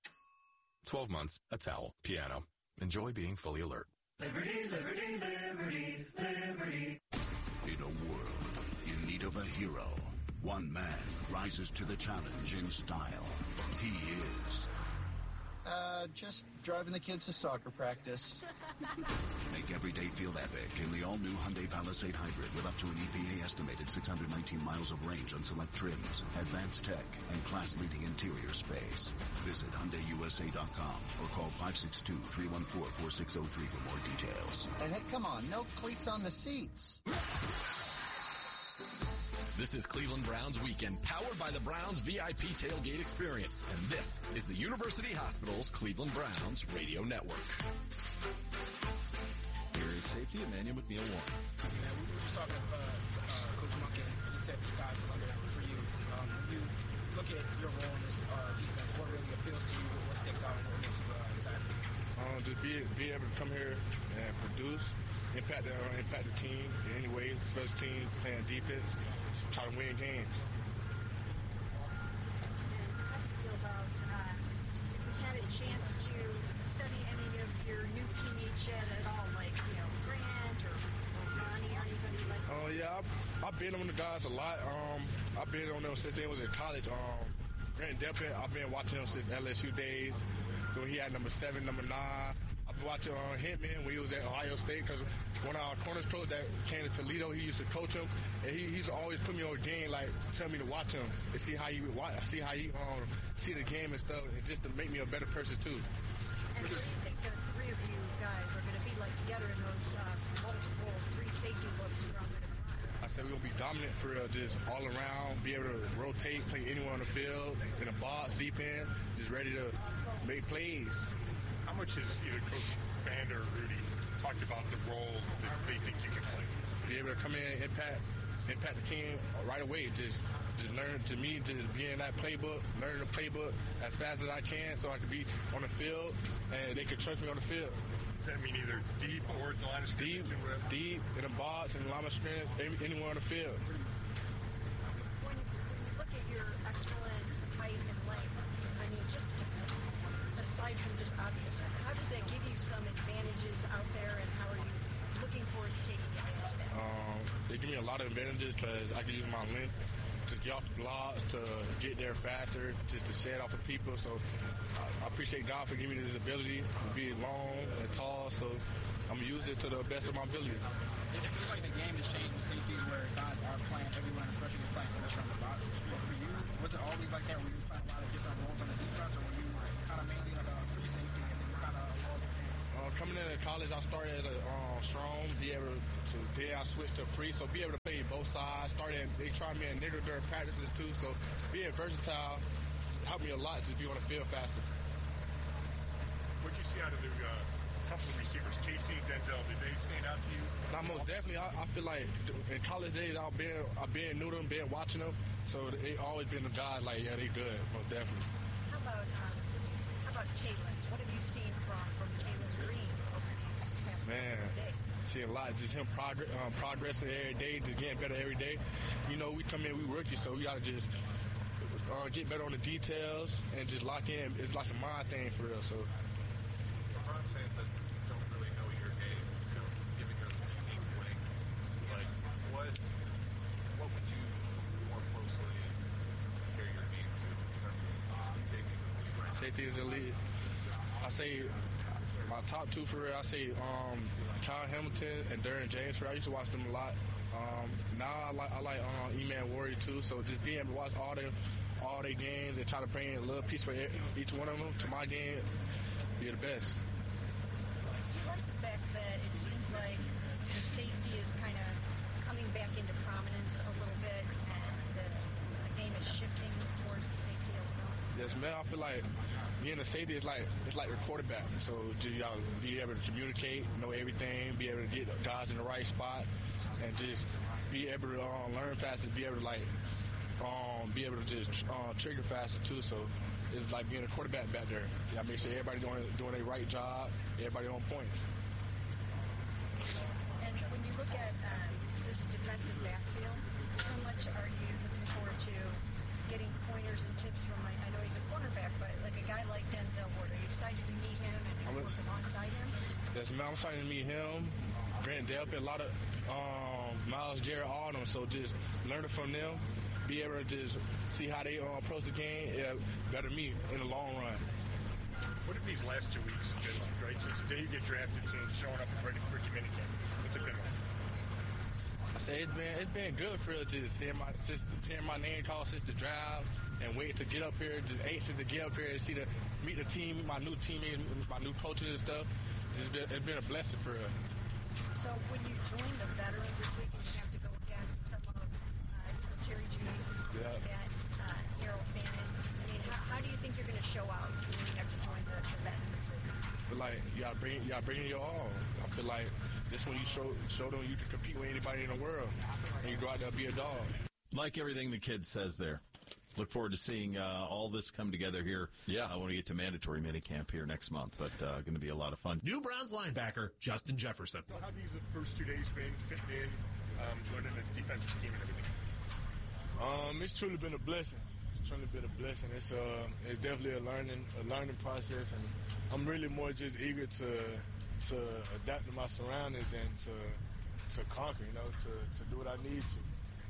twelve months, a towel, piano. Enjoy being fully alert. Liberty, liberty, liberty, liberty. In a world in need of a hero, one man rises to the challenge in style. He is... Uh, just driving the kids to soccer practice. Make every day feel epic in the all-new Hyundai Palisade Hybrid with up to an E P A estimated six hundred nineteen miles of range on select trims, advanced tech, and class-leading interior space. Visit Hyundai U S A dot com or call five six two, three one four, four six zero three for more details. And hey, come on, no cleats on the seats. This is Cleveland Browns Weekend, powered by the Browns V I P Tailgate Experience. And this is the University Hospital's Cleveland Browns Radio Network. Here is safety Emmanuel McNeil Warren. Yeah, we were just talking about uh, uh, Coach Monken. He said the sky's the limit for you. Um, when you look at your role in this uh, defense, what really appeals to you? What sticks out and what makes you uh, excited? Um, just be be able to come here and produce, impact the, uh, impact the team in any way, special team, playing defense, just try to win games. How do you feel about, uh, you had a chance to study any of your new teammates yet at all, like, you know, Grant or, or Ronnie or anybody like that? Oh, uh, yeah, I've, I've been on the guys a lot. Um, I've been on them since they was in college. Um, Grant Delpit, I've been watching him since L S U days. When he had number seven, number nine. I've been watching uh, Hitman when he was at Ohio State because one of our corners coach that came to Toledo, he used to coach him, and he he's always put me on game, like tell me to watch him and see how he see how he um see the game and stuff, and just to make me a better person too. And what do you think the three of you guys are going to be like together in those uh, multiple three safety looks the Browns are going to run? I said we're going to be dominant for real, just all around, be able to rotate, play anywhere on the field, in a box, deep end, just ready to make plays. How much has either Coach Vander or Rudy talked about the role that they think you can play? Be able to come in and impact impact the team right away. Just just learn to me, just be in that playbook, learn the playbook as fast as I can so I can be on the field and they can trust me on the field. Does that mean either deep or at the line of scrimmage? Deep, deep, in the box, in the line of scrimmage, anywhere on the field. When, when you look at your excellent height and length, I mean, just aside from just obvious, how does that give you some advantages out there, and how are you looking forward to taking advantage of that? Um, they give me a lot of advantages because I can use my length to get off the blocks, to get there faster, just to shed off of people. So I, I appreciate God for giving me this ability to be long and tall. So I'm going to use it to the best of my ability. It feels like the game has changed with safeties where guys are playing everyone, especially if playing pressure on the box. But for you, was it always like that? Were you playing a lot of different roles on the defense, or were you kind of mainly like a free safety and then you kind of evolved? Uh, coming into college, I started as a uh, strong, be able to, then I switched to free, so be able to play both sides. Started, they tried me in nigger during practices too, so being versatile helped me a lot to be on the field faster. What did you see out of the uh, couple of receivers, Casey and Denzel? Did they stand out to you? Now, most definitely, I, I feel like in college days, I've been, I've been new to them, been watching them, so they always been the guys like, yeah, they good, most definitely. How about um, how about Taylor? What have you seen from, from Taylor Green over these past Man, days? see a lot. Just him progress, um, progressing every day, just getting better every day. You know, we come in, we rookies, so we got to just uh, get better on the details and just lock in. It's like a mind thing for real, so. For Browns fans that don't really know your game, you know, given your unique length, like, what, what would you more closely compare your game to in terms of uh, safeties in the league right now? Safeties in the league. I say my top two for real, I say um, Kyle Hamilton and Derwin James. For real. I used to watch them a lot. Um, now I like I like um, E-Man Warrior too. So just being able to watch all their all their games and try to bring a little piece for each one of them to my game, be the best. Do you like the fact that it seems like the safety is kind of coming back into prominence a little bit, and the, the game is shifting towards the safety a little? Yes, man. I feel like being a safety is like it's like a quarterback. So just you gotta be able to communicate, know everything, be able to get guys in the right spot, and just be able to um, learn faster, be able to like um, be able to just uh, trigger faster too. So it's like being a quarterback back there. You gotta make sure everybody doing doing their right job, everybody on point. And when you look at uh, this defensive backfield, how much are you looking forward to getting pointers and tips from, I, I know he's a cornerback, but like a guy like Denzel Ward? Are you excited to meet him and work alongside him? Yes, man, I'm excited to meet him, Grant Delpit, a lot of um, Miles Garrett, all of them. So just learning from them, be able to just see how they uh, approach the game, yeah, better me in the long run. What have these last two weeks been like, right? Since the day you get drafted to showing up at rookie, rookie minicamp, what's it been like? I say it's been it's been good for real. Just hearing my since hearing my name called since the drive and waiting to get up here. Just anxious to get up here and see the meet the team, my new teammates, my new coaches and stuff. Just been, it's been a blessing for real. So when you join the veterans this week, and you have to go against some of uh, Jerry Judy's and stuff Yeah. like that, uh, Errol Fannin. I mean, how, how do you think you're going to show out when you have to join the, the vets this week? I feel like you gotta bring you gotta bring it your all. I feel like this when you show show them you can compete with anybody in the world, and you go out there and be a dog. Like everything the kid says there. Look forward to seeing uh, all this come together here. Yeah, uh, when we get to mandatory minicamp here next month, but uh, going to be a lot of fun. New Browns linebacker Justin Jefferson. So how have these first two days been fitting in, um, learning the defensive scheme and everything? Um, it's truly been a blessing. It's truly been a blessing. It's uh, it's definitely a learning a learning process, and I'm really more just eager to to adapt to my surroundings and to to conquer. You know, to, to do what I need to.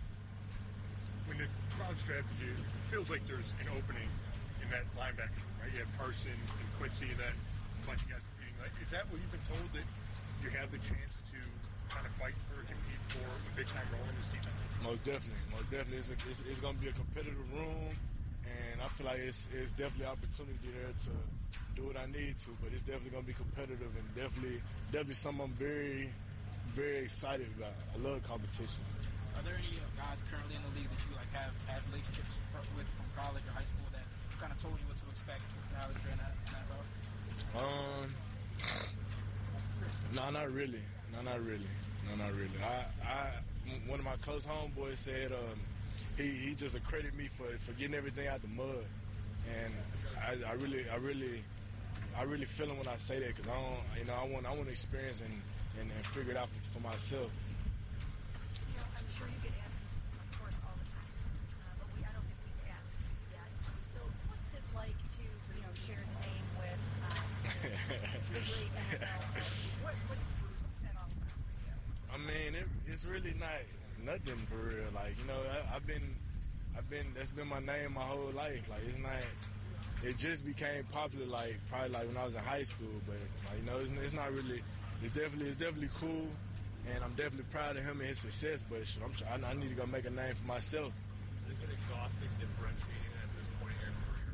When the Browns drafted you, it feels like there's an opening in that linebacker, right? You have Parsons and Quincy, and then a bunch of guys competing. Like, is that what you've been told, that you have the chance to kind of fight for, compete for a big-time role in this defense? Most definitely, most definitely. It's, it's, it's going to be a competitive room, and I feel like it's, it's definitely an opportunity there to do what I need to, but it's definitely going to be competitive and definitely definitely something I'm very, very excited about. I love competition. Are there any guys currently in the league that you like have, have relationships for, with from college or high school that kind of told you what to expect now that you're in that, in that route? Um, no, not really. No, not really. No, not really. I, I, one of my close homeboys said um, he he just accredited me for, for getting everything out the mud, and I, I really I really I really feel him when I say that because I don't you know I want I want to experience and, and, and figure it out for, for myself. You know, I'm sure you get asked this, of course, all the time, uh, but we I don't think we've asked you yet. So, what's it like to you know share the name with um, the great N F L? What, what what's that all about for you? I mean, it, it's really not nothing for real. Like, you know, I, I've been, I've been, that's been my name my whole life. Like, it's not, it just became popular, like, probably like when I was in high school. But, like, you know, it's, it's not really, it's definitely, it's definitely cool. And I'm definitely proud of him and his success. But shit, I'm trying, I need to go make a name for myself. Has it been exhausting differentiating at this point in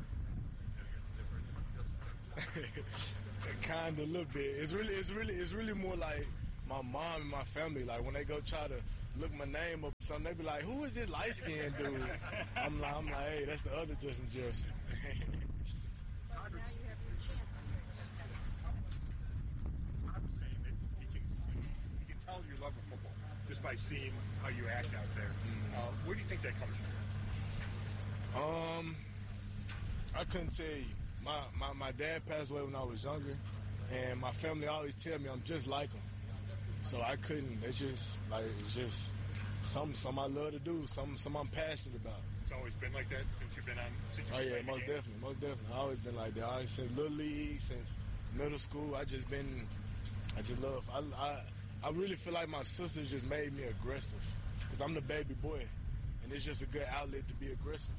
your career? Kind of a little bit. It's really, it's really, it's really more like my mom and my family. Like when they go try to look my name up or something, they be like, "Who is this light skinned dude?" I'm like, I'm like, hey, that's the other Justin Jefferson. Well, now you have your chance. I'm saying that's got I'm saying that he can see, he can tell your love of football just by seeing how you act out there. Mm-hmm. Uh, where do you think that comes from? Um, I couldn't tell you. My, my my dad passed away when I was younger, and my family always tell me I'm just like him. So I couldn't. It's just like it's just something some I love to do. Something some I'm passionate about. It's always been like that since you've been on. Since you've oh been yeah, most game. definitely, most definitely. I've always been like that. I always since little league, since middle school. I just been. I just love. I I, I really feel like my sisters just made me aggressive because I'm the baby boy, and it's just a good outlet to be aggressive.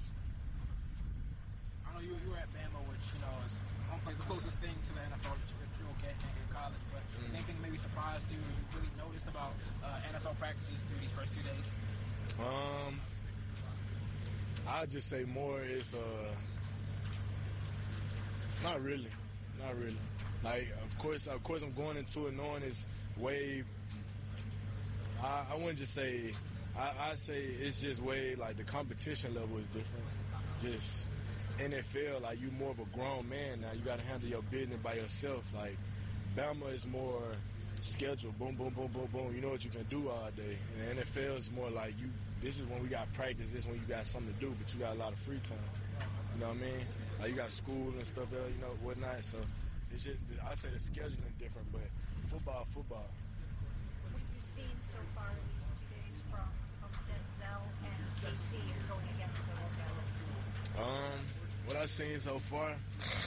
I know you, you were at Bama, which, you know, is like the closest thing to the N F L that you'll get in, in college. But mm-hmm. Is anything maybe surprised you, you really noticed about uh, N F L practices through these first two days? Um, I'd just say more is, uh, not really. Not really. Like, of course, of course I'm going into it knowing it's way, I, I wouldn't just say, I, I say it's just way, like, the competition level is different. Just N F L, like, you more of a grown man now. You got to handle your business by yourself. Like, Bama is more scheduled. Boom, boom, boom, boom, boom. You know what you can do all day. And the N F L is more like, you. This is when we got practice. This is when you got something to do, but you got a lot of free time. You know what I mean? Like, you got school and stuff there, you know, whatnot. So it's just, I say the scheduling different, but football, football. What have you seen so far in these two days from, from Denzel and K C going against those guys? Um, what I've seen so far,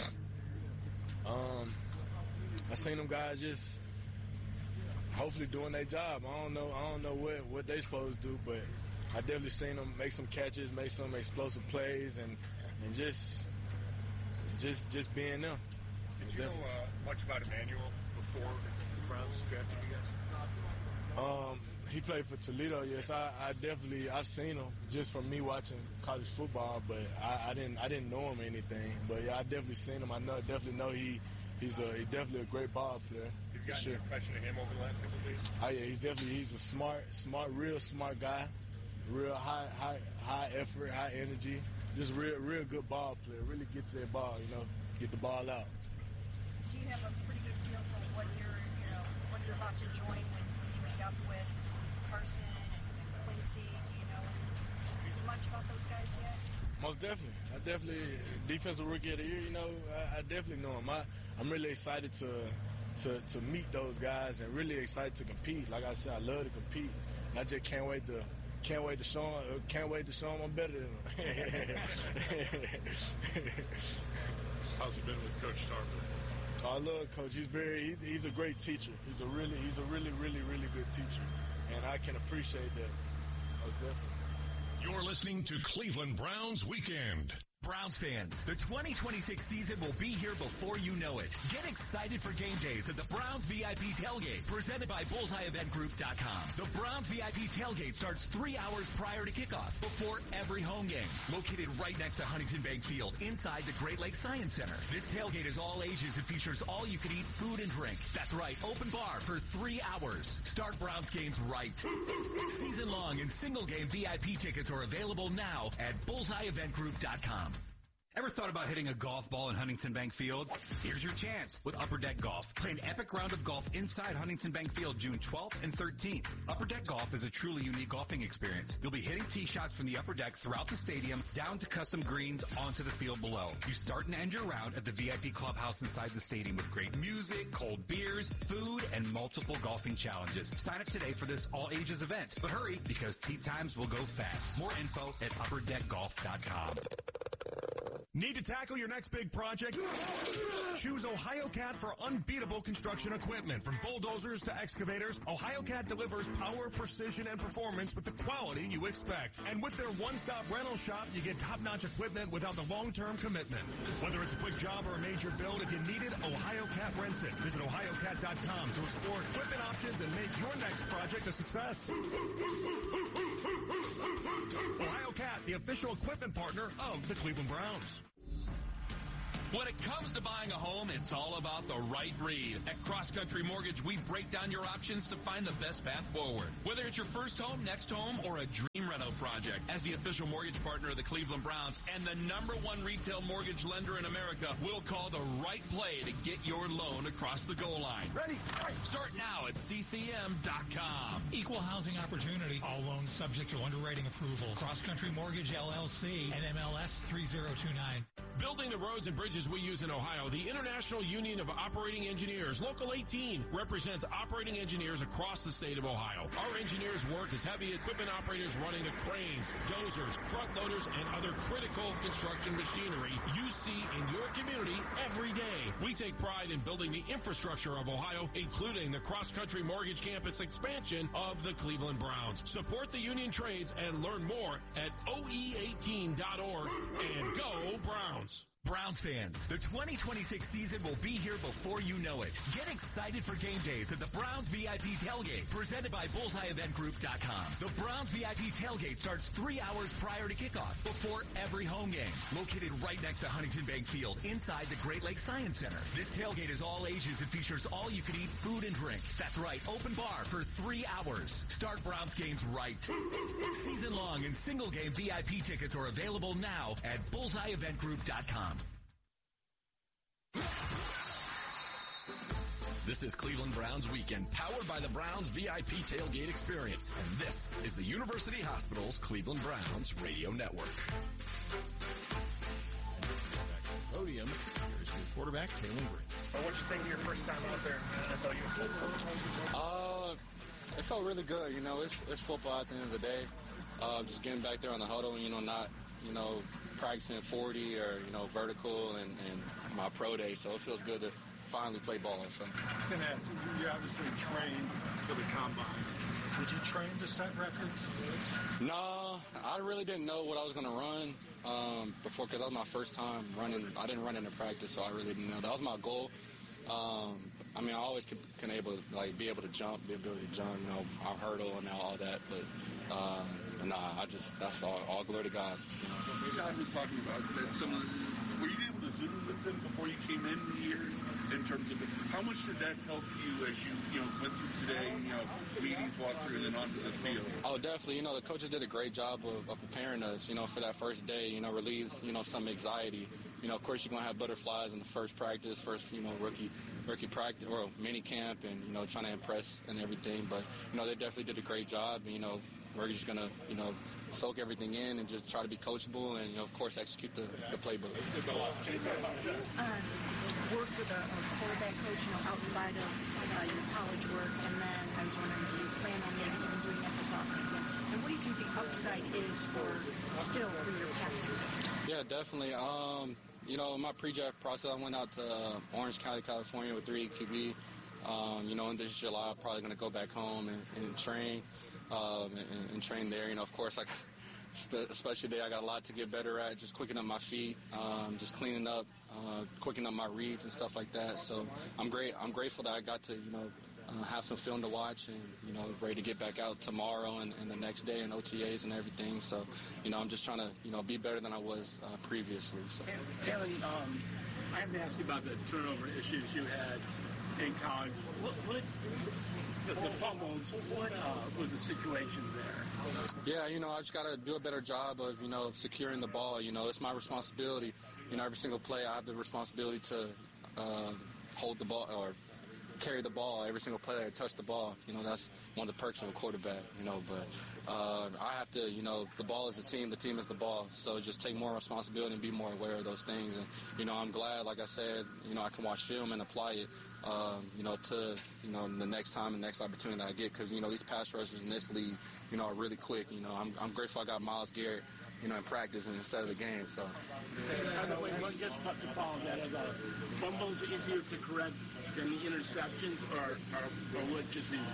um, I seen them guys just hopefully doing their job. I don't know, I don't know what, what they supposed to do, but I definitely seen them make some catches, make some explosive plays, and and just just just being them. Did you know uh, much about Emmanuel before the Browns drafted you guys? Um, he played for Toledo. Yes, I, I definitely I've seen him just from me watching college football, but I, I didn't I didn't know him or anything. But yeah, I definitely seen him. I know definitely know he he's a he's definitely a great ball player. Have you gotten sure. an impression of him over the last couple of days? Oh yeah, he's definitely he's a smart smart real smart guy, real high high high effort, high energy, just real real good ball player. Really gets that ball, you know, get the ball out. Do you have a pretty good feel for what you're you know what you're about to join when you meet up with Carson and Quincy? Do you know much about those guys yet? Most definitely. I definitely, defensive rookie of the year, you know, I, I definitely know him. I, I'm really excited to, to to meet those guys and really excited to compete. Like I said, I love to compete. And I just can't wait to can't wait to show them, can't wait to show them I'm better than them. How's it been with Coach Tarver? I love Coach. He's very he's, he's a great teacher. He's a really he's a really really really good teacher, and I can appreciate that. Most definitely. You're listening to Cleveland Browns Weekend. Browns fans, the twenty twenty-six season will be here before you know it. Get excited for game days at the Browns V I P Tailgate, presented by bullseye event group dot com. The Browns V I P Tailgate starts three hours prior to kickoff, before every home game. Located right next to Huntington Bank Field, inside the Great Lakes Science Center. This tailgate is all ages and features all-you-can-eat food and drink. That's right, open bar for three hours. Start Browns games right. Season-long and single-game V I P tickets are available now at bullseye event group dot com. Ever thought about hitting a golf ball in Huntington Bank Field? Here's your chance with Upper Deck Golf. Play an epic round of golf inside Huntington Bank Field June twelfth and thirteenth. Upper Deck Golf is a truly unique golfing experience. You'll be hitting tee shots from the upper deck throughout the stadium, down to custom greens, onto the field below. You start and end your round at the V I P clubhouse inside the stadium with great music, cold beers, food, and multiple golfing challenges. Sign up today for this all-ages event. But hurry, because tee times will go fast. More info at upper deck golf dot com. Need to tackle your next big project? Choose OhioCat for unbeatable construction equipment. From bulldozers to excavators, OhioCat delivers power, precision, and performance with the quality you expect. And with their one-stop rental shop, you get top-notch equipment without the long-term commitment. Whether it's a quick job or a major build, if you need it, OhioCat rents it. Visit ohio cat dot com to explore equipment options and make your next project a success. OhioCat, the official equipment partner of the Cleveland Browns. When it comes to buying a home, it's all about the right read. At Cross Country Mortgage, we break down your options to find the best path forward. Whether it's your first home, next home, or a dream rental project, as the official mortgage partner of the Cleveland Browns and the number one retail mortgage lender in America, we'll call the right play to get your loan across the goal line. Ready? Start now at C C M dot com. Equal housing opportunity. All loans subject to underwriting approval. Cross Country Mortgage, L L C, and M L S three zero two nine. Building the roads and bridges we use in Ohio, the International Union of Operating Engineers, Local eighteen, represents operating engineers across the state of Ohio. Our engineers work as heavy equipment operators running the cranes, dozers, front loaders, and other critical construction machinery you see in your community every day. We take pride in building the infrastructure of Ohio, including the cross-country mortgage campus expansion of the Cleveland Browns. Support the union trades and learn more at O E eighteen dot org, and go Browns. Browns fans, the twenty twenty-six season will be here before you know it. Get excited for game days at the Browns V I P Tailgate, presented by bullseye event group dot com. The Browns V I P Tailgate starts three hours prior to kickoff, before every home game. Located right next to Huntington Bank Field, inside the Great Lakes Science Center. This tailgate is all ages and features all-you-can-eat food and drink. That's right, open bar for three hours. Start Browns games right. Season-long and single-game V I P tickets are available now at bullseye event group dot com. This is Cleveland Browns Weekend, powered by the Browns V I P Tailgate Experience. And this is the University Hospital's Cleveland Browns Radio Network. Podium, here's your quarterback, Taylor Green. What did you think of your first time out there in N F L uniform? Uh, it felt really good. You know, it's it's football at the end of the day. Uh, just getting back there on the huddle and, you know, not, you know, practicing forty or, you know, vertical and, and my pro day. So it feels good to finally play ball. So. I was going to ask, you obviously trained for the combine. Did you train to set records? No, I really didn't know what I was going to run um, before, because that was my first time running. I didn't run into practice, so I really didn't know. That was my goal. Um, I mean, I always can, can able to, like, be able to jump, the ability to jump, you know, our hurdle and all that. But, um, nah, I just, that's all, all glory to God. You know. God was talking about that some of the, were you able to Zoom with them before you came in here? In terms of how much did that help you as you, you know, went through today, you know, meetings, walkthrough, and then onto the field? Oh, definitely. You know, the coaches did a great job of, of preparing us, you know, for that first day, you know, relieves, you know, some anxiety. You know, of course, you're going to have butterflies in the first practice, first, you know, rookie rookie practice, or mini camp, and, you know, trying to impress and everything. But, you know, they definitely did a great job. And, you know, we're just going to, you know, soak everything in and just try to be coachable and, you know, of course, execute the, the playbook. Um, worked with a, a quarterback coach, you know, outside of uh, your college work, and then I was wondering, do you plan on maybe even doing that this offseason? And what do you think the upside is for, still, for your passing? Yeah, definitely. Um, you know, in my pre-draft process, I went out to uh, Orange County, California with three Q B. Um, you know, in this July, I'm probably going to go back home and, and train, um, and, and train there. You know, of course, like, especially today, I got a lot to get better at, just quickening up my feet, um, just cleaning up, uh, quickening up my reads and stuff like that. So I'm great. I'm grateful that I got to, you know, uh, have some film to watch and, you know, ready to get back out tomorrow and, and the next day in O T As and everything. So, you know, I'm just trying to, you know, be better than I was uh, previously. So. Taylor, um, I have to ask you about the turnover issues you had in college. What, what the, the fumbles, what uh, was the situation there? Yeah, you know, I just got to do a better job of, you know, securing the ball. You know, it's my responsibility you know, every single play I have the responsibility to uh, hold the ball or carry the ball every single play I touch the ball. You know, that's one of the perks of a quarterback, you know, but uh, I have to, you know, the ball is the team, the team is the ball, so just take more responsibility and be more aware of those things. And, you know, I'm glad, like I said, you know, I can watch film and apply it, um, you know, to, you know, the next time and next opportunity that I get, because, you know, these pass rushers in this league, you know, are really quick. You know, I'm, I'm grateful I got Myles Garrett, you know, in practice and instead of the game, so. By the way, what just to follow that, are the fumbles easier to correct than the interceptions, or, or, or which is easier?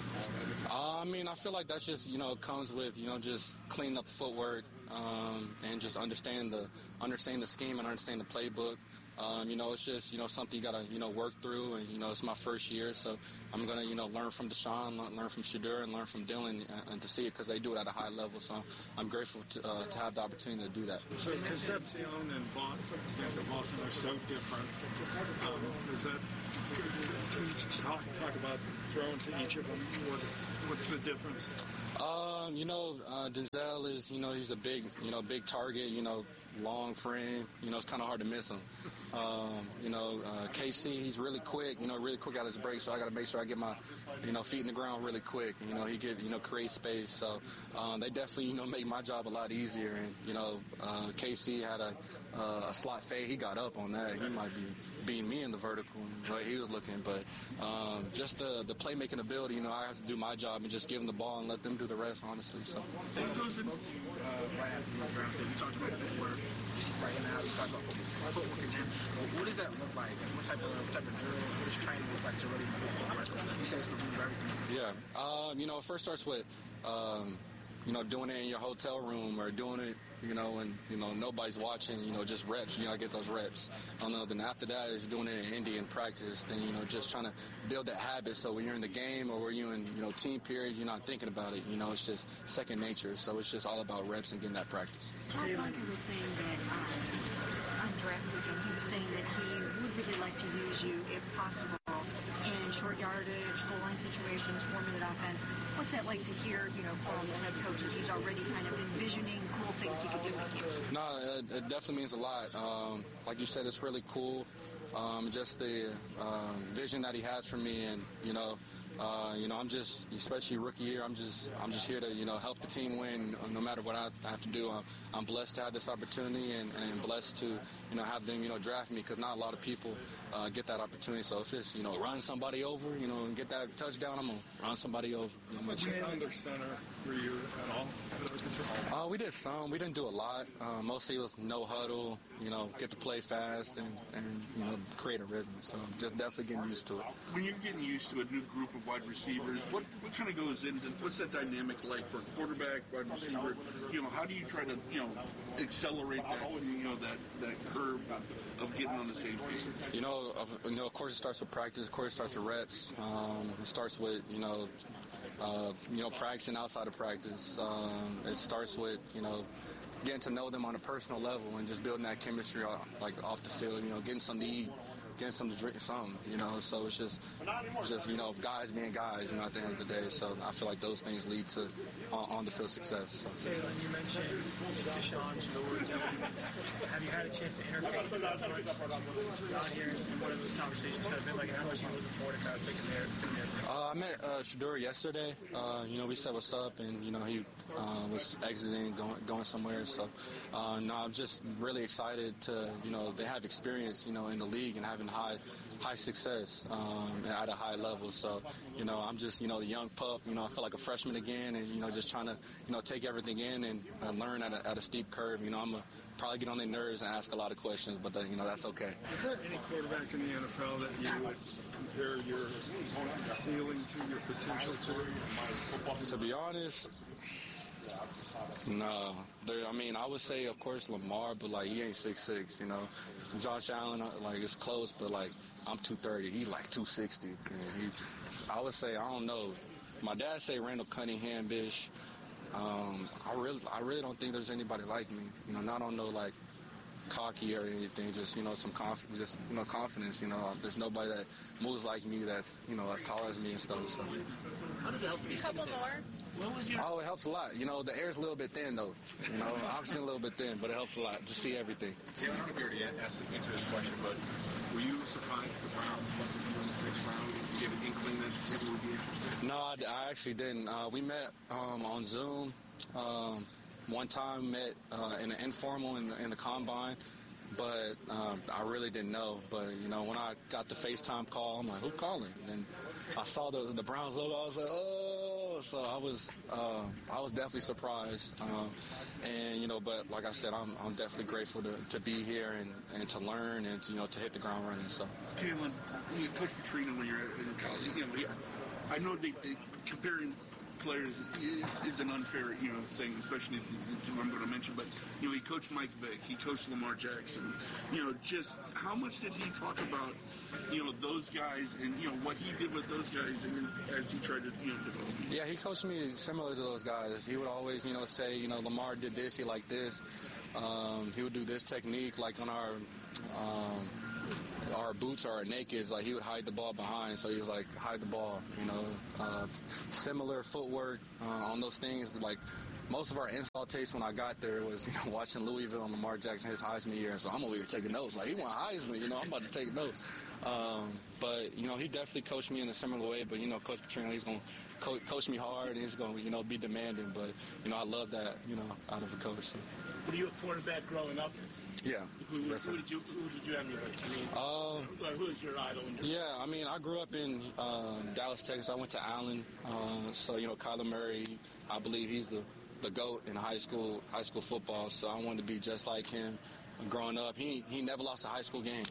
Uh, I mean, I feel like that's just, you know, comes with, you know, just cleaning up the footwork um, and just understand the understand the scheme and understand the playbook. Um, you know, it's just, you know, something you got to, you know, work through. And, you know, it's my first year, so I'm going to, you know, learn from Deshaun, learn from Shedeur, and learn from Dylan, and, and to see it because they do it at a high level. So I'm grateful to, uh, to have the opportunity to do that. So Concepcion and Vaughn, the Boston are so different. Um, is that, can you talk, talk about throwing to each of them? What is, what's the difference? Um, you know, uh, Denzel is, you know, he's a big, you know, big target, you know, long frame. You know, it's kind of hard to miss him. Um, you know, uh, K C, he's really quick, you know, really quick out of his break, so I got to make sure I get my, you know, feet in the ground really quick. You know, he could, you know, create space. So um, they definitely, you know, make my job a lot easier. And, you know, uh, K C had a, uh, a slot fade. He got up on that. He might be beating me in the vertical, but he was looking. But um, just the, the playmaking ability, you know, I have to do my job and just give them the ball and let them do the rest, honestly. So. What goes in, uh, right after you draft it, you talked about footwork. Right now, you talked about footwork again. What does that look like? What type of what type of drill? What does training look like to really improve footwork? You say it's the root of everything. Yeah. Um, you know, it first starts with, um, you know, doing it in your hotel room or doing it, you know, and, you know, nobody's watching, you know, just reps. You know, I get those reps. I don't know. Then after that is doing it in Indy in practice. Then, you know, just trying to build that habit. So when you're in the game or when you're in, you know, team periods, you're not thinking about it. You know, it's just second nature. So it's just all about reps and getting that practice. Todd Monken was saying that, um, undrafted, and he was saying that he would really like to use you, if possible, in short yardage, goal line situations, four-minute offense. What's that like to hear, you know, from the head coaches? He's already kind of envisioning cool things he could do with you. No, it, it definitely means a lot. Um, like you said, it's really cool. Um, just the um, vision that he has for me, and you know, uh, you know, I'm just, especially rookie year, I'm just, I'm just here to, you know, help the team win, no matter what I have to do. I'm, I'm blessed to have this opportunity, and, and blessed to, you know, have them, you know, draft me, because not a lot of people uh, get that opportunity. So if it's, you know, run somebody over, you know, and get that touchdown, I'm gonna run somebody over. You know, Did you under center were you at all? Uh, we did some. We didn't do a lot. Uh, mostly it was no huddle, you know, get to play fast and, and, you know, create a rhythm. So just definitely getting used to it. When you're getting used to a new group of wide receivers, what, what kind of goes into, what's that dynamic like for a quarterback, wide receiver? You know, how do you try to, you know, accelerate that, you know, that, that curve of, of getting on the same page? You know, of, you know, of course it starts with practice. Of course it starts with reps. Um, it starts with, you know, Uh, you know, practicing outside of practice. Um, it starts with, you know, getting to know them on a personal level and just building that chemistry, off, like off the field. You know, getting something to eat, getting something to drink, something. You know, so it's just, just you know, guys being guys. You know, at the end of the day. So I feel like those things lead to on, on the field success. So. Taylor, you mentioned Deshaun, have you had a chance to interface with them much since you got here, and what have those conversations kind of been like, and how much are you looking forward to kind of taking their? Uh, I met uh, Shedeur yesterday. Uh, you know, we said what's up, and you know he uh, was exiting, going going somewhere. So, uh, no, I'm just really excited to, you know, they have experience, you know, in the league and having high high success um, at a high level. So, you know, I'm just, you know, the young pup. You know, I feel like a freshman again, and you know, just trying to, you know, take everything in and uh, learn at a, at a steep curve. You know, I'm a probably get on their nerves and ask a lot of questions, but then, you know, that's okay. Is there any quarterback in the N F L that you would compare your ceiling to, your potential to? To be honest, no. There, I mean, I would say, of course, Lamar, but, like, he ain't six six, you know. Josh Allen, like, it's close, but, like, I'm two thirty. He's, like, two sixty. He, I would say, I don't know. My dad say Randall Cunningham-ish. Um, I really, I really don't think there's anybody like me. You know, not on no like cocky or anything. Just, you know, some confidence. Just, you know, confidence. You know, there's nobody that moves like me. That's, you know, as tall as me and stuff. So. How does it help be a couple more? What was your... Oh, it helps a lot. You know, the air's a little bit thin, though. You know, oxygen a little bit thin, but it helps a lot to see everything. Yeah, I don't know if you already asked to answer this question, but were you surprised the Browns went with you in the sixth round? Did you have an inkling that people would be interested? No, I, I actually didn't. Uh, we met um, on Zoom. Um, one time met uh, in an informal in the, in the combine. But um, I really didn't know. But, you know, when I got the FaceTime call, I'm like, who's calling? And then I saw the the Browns logo. I was like, oh. So I was uh, I was definitely surprised. Um, and, you know, but like I said, I'm I'm definitely grateful to, to be here and, and to learn and, to, you know, to hit the ground running. So, Kalen, you know, Coach Petrino, when you're in college, you know, I know they, they comparing players is, is an unfair, you know, thing, especially if you, I'm going to mention. But you know, he coached Mike Vick, he coached Lamar Jackson. You know, just how much did he talk about, you know, those guys and you know what he did with those guys, and as he tried to, you know, develop them? Yeah, he coached me similar to those guys. He would always, you know, say, you know, Lamar did this, he liked this. Um, he would do this technique, like on our. Um, our boots or our nakeds, like he would hide the ball behind, so he was like, hide the ball, you know. Uh, similar footwork uh, on those things. Like most of our install tapes when I got there was, you know, watching Louisville and Lamar Jackson, his Heisman year, so I'm over here taking notes. Like, he won Heisman, you know, I'm about to take notes. Um, but, you know, he definitely coached me in a similar way, but, you know, Coach Petrino, he's going to co- coach me hard, and he's going to, you know, be demanding, but, you know, I love that, you know, out of a coach. So. Were you a quarterback growing up? Yeah. Who, who, who did you who did you emulate? I mean, um, who is your idol? In your yeah, I mean, I grew up in uh, Dallas, Texas. I went to Allen, uh, so you know, Kyler Murray. I believe he's the, the GOAT in high school high school football. So I wanted to be just like him. Growing up, he he never lost a high school game.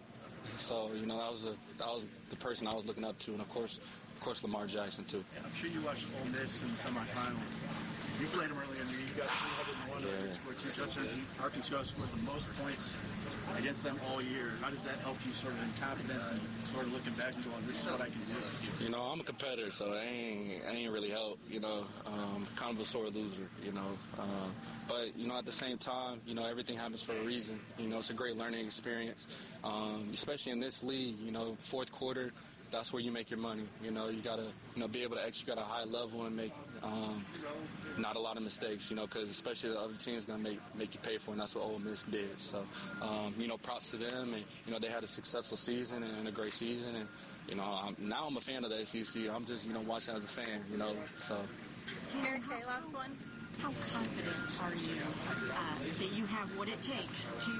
So you know, that was a that was the person I was looking up to, and of course, of course, Lamar Jackson too. And I'm sure you watched Ole Miss in the semifinal. You played him earlier in the year. You got three hundred one, yeah. Scored two touchdowns. Arkansas scored the most points against them all year. How does that help you sort of in confidence and sort of looking back and going, this is what I can do? You know, I'm a competitor, so it ain't, it ain't really help, you know. Um, kind of a sore loser, you know. Uh, but, you know, at the same time, you know, everything happens for a reason. You know, it's a great learning experience, um, especially in this league, you know, fourth quarter. That's where you make your money. You know, you got to, you know, be able to execute at a high level and make um, not a lot of mistakes, you know, because especially the other team's going to make make you pay for it, and that's what Ole Miss did. So, um, you know, props to them. And, you know, they had a successful season and a great season. And, you know, I'm, now I'm a fan of the S E C. I'm just, you know, watching as a fan, you know, so. Mary Kay, last one. How confident are you uh, that you have what it takes to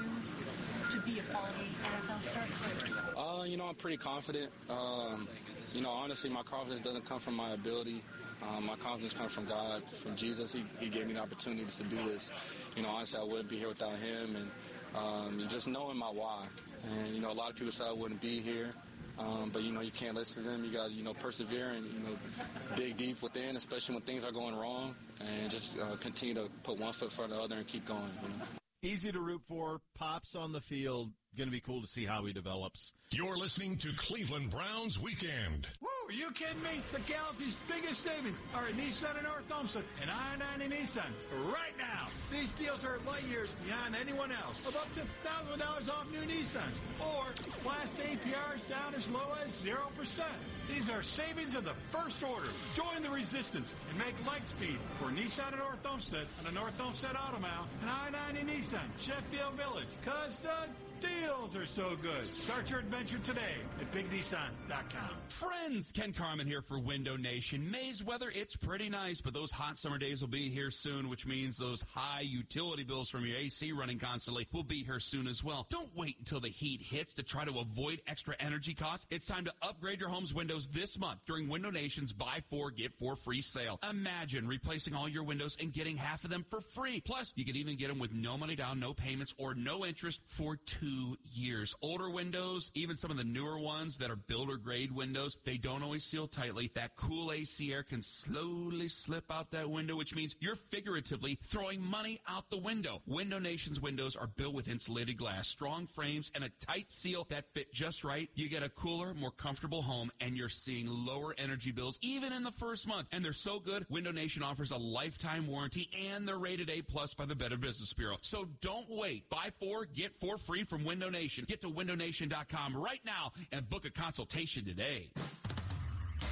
to be a quality N F L starter? Uh, you know, I'm pretty confident. Um, you know, honestly, my confidence doesn't come from my ability. Um, my confidence comes from God, from Jesus. He, he gave me the opportunity to do this. You know, honestly, I wouldn't be here without him. And um, just knowing my why. And, you know, a lot of people said I wouldn't be here. Um, but, you know, you can't listen to them. You got to, you know, persevere and, you know, dig deep within, especially when things are going wrong. And just uh, continue to put one foot in front of the other and keep going, you know. Easy to root for. Pops on the field. Going to be cool to see how he develops. You're listening to Cleveland Browns Weekend. Woo, are you kidding me? The Galaxy's biggest savings are at Nissan in North Olmsted and I ninety Nissan right now. These deals are light years beyond anyone else, of up to one thousand dollars off new Nissans, or last A P Rs down as low as zero percent. These are savings of the first order. Join the resistance and make light speed for Nissan in North Olmsted on the North Olmsted Auto Mall and I ninety Nissan, Sheffield Village, because the deals are so good. Start your adventure today at big nissan dot com. Friends, Ken Carman here for Window Nation. May's weather, it's pretty nice, but those hot summer days will be here soon, which means those high utility bills from your A C running constantly will be here soon as well. Don't wait until the heat hits to try to avoid extra energy costs. It's time to upgrade your home's windows this month during Window Nation's Buy Four, Get Four free sale. Imagine replacing all your windows and getting half of them for free. Plus, you can even get them with no money down, no payments, or no interest for two years. Older windows, even some of the newer ones that are builder grade windows, they don't always seal tightly. That cool A C air can slowly slip out that window, which means you're figuratively throwing money out the window. Window Nation's windows are built with insulated glass, strong frames, and a tight seal that fit just right. You get a cooler, more comfortable home, and you're seeing lower energy bills even in the first month. And they're so good, Window Nation offers a lifetime warranty, and they're rated A plus by the Better Business Bureau. So don't wait. Buy four, get four free from Window Nation. Get to window nation dot com right now and book a consultation today.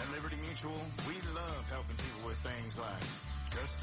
At Liberty Mutual, we love helping people with things like custom